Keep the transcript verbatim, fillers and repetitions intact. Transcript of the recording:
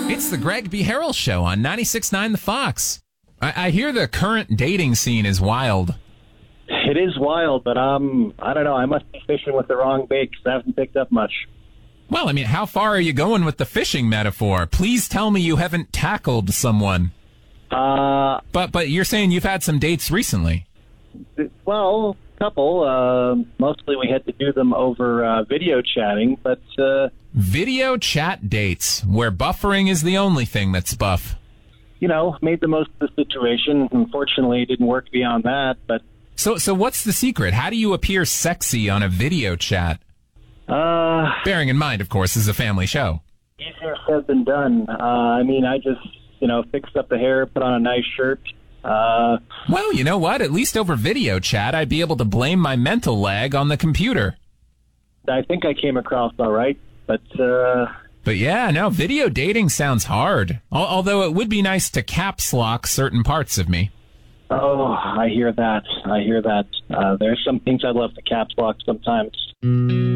It's the Greg B. Harrell Show on ninety-six point nine The Fox. I, I hear the current dating scene is wild. It is wild, but um, I don't know. I must be fishing with the wrong bait because I haven't picked up much. Well, I mean, how far are you going with the fishing metaphor? Please tell me you haven't tackled someone. Uh, but but you're saying you've had some dates recently. Well, a couple. Uh, mostly we had to do them over uh, video chatting, but... Uh, video chat dates, where buffering is the only thing that's buff. You know, made the most of the situation. Unfortunately, it didn't work beyond that, but... So, so what's the secret? How do you appear sexy on a video chat? Uh... Bearing in mind, of course, this is a family show. Easier said than done. Uh, I mean, I just, you know, fixed up the hair, put on a nice shirt. Uh... Well, you know what? At least over video chat, I'd be able to blame my mental lag on the computer. I think I came across all right, but... Uh... But yeah, no, video dating sounds hard. Al- although it would be nice to caps lock certain parts of me. Oh, I hear that. I hear that. Uh, there's some things I'd love to caps lock sometimes.